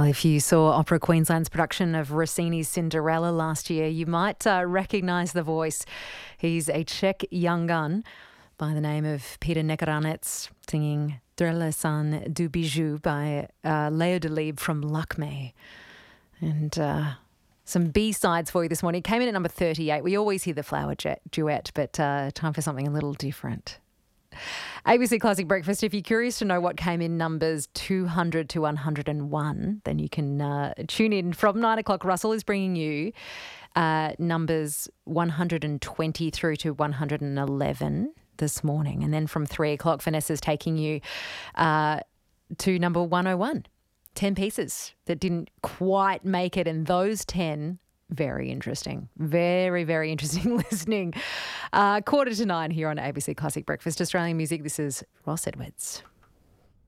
if you saw Opera Queensland's production of Rossini's Cinderella last year, you might recognise the voice. He's a Czech young gun by the name of Peter Nekaranec singing Drele san du bijou by Leo Delibes from Lakme. And some B-sides for you this morning. It came in at number 38. We always hear the flower duet, but time for something a little different. ABC Classic Breakfast. If you're curious to know what came in numbers 200 to 101, then you can tune in from 9 o'clock. Russell is bringing you numbers 120 through to 111 this morning. And then from 3 o'clock, Vanessa's taking you to number 101. 10 pieces that didn't quite make it, and those 10, very interesting. Very, very interesting listening. 8:45 here on ABC Classic Breakfast. Australian music, this is Ross Edwards.